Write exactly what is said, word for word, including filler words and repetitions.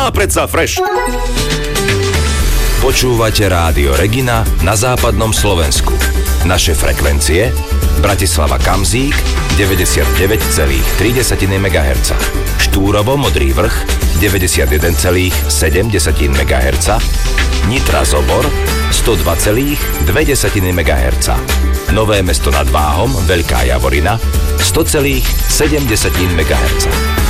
Á, predsa Fresh. Počúvate Rádio Regina na západnom Slovensku. Naše frekvencie: Bratislava Kamzík deväťdesiatdeväť celá tri megahertza, Štúrovo Modrý Vrch deväťdesiatjeden celá sedem megahertza, Nitra Zobor stodva celá dve megahertza, Nové Mesto nad Váhom Veľká Javorina sto celá sedem megahertza.